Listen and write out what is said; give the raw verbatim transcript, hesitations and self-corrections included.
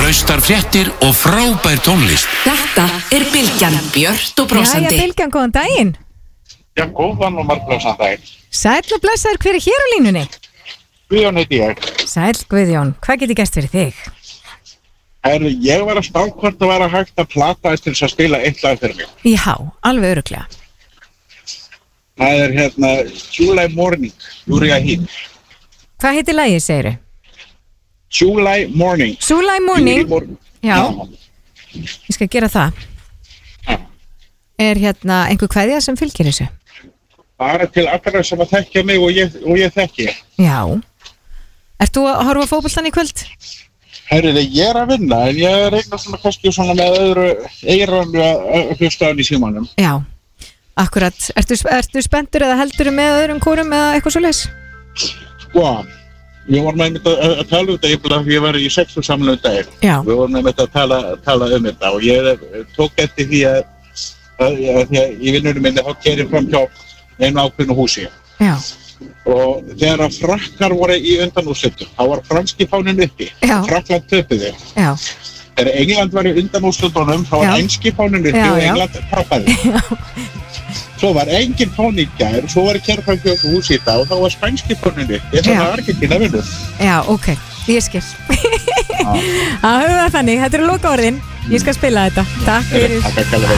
traustar fréttir og frábær tónlist. Þetta er Bylgjan, björt og brosandi. Jæja, Bylgjan, góðan daginn. Já, góðan og margblóðsan daginn. Sæll og blessaður, hver er hér á línunni? Guðjón heiti ég. Sæll, Guðjón, hvað get ég gert fyrir þig? Herri, ég var að spá hvort það var að hægt að plata eftir þess að spila eitt lag fyrir mig. Já, alveg örugglega. Það er hérna July Morning, Uriah Heep. Hvað heitir lagið, segirðu? July Morning. July Morning? Morning. Já, ég skal gera það. Já. Er hérna einhver kveðja sem fylgir þessu? Bara til allra sem að þekkja mig og ég, og ég þekki. Já. Ert þú að horfa á fótboltann í kvöld? Herri, ég er að vinna, en ég reyna svona kannski svona með öðru eiranu að hlusta á hann í símanum. Já, akkurat. Ertu, ertu spenntur eða heldur með öðrum kórum eða eitthvað svo leys? Sko, við vorum með þetta að tala um þetta, ég var í sexu samlega dagir. Já. Við vorum með þetta að tala, tala um þetta og ég tók eftir því að, að, að, að í vinnunum minni þá kerir fram hjá einu ákveðnu húsi. Já. Og þegar að frakkar voru í undanúrslitum, þá var franski fáninn uppi. Já. Frakkland töpuði. Já. Þegar England var í undanúrslitunum, þá var Já. enski fáninn uppi Já, og já. England tapaði. Svo var engin fáni í gær, svo var kerð fram hjá húsi í dag og þá var spænski fáninn uppi. Ég þannig að Argentína vinnur. Já, ok, ég skil. Að huga þannig, þetta eru lokaorðin. Ég skal spila þetta. Takk fyrir. Takk fyrir.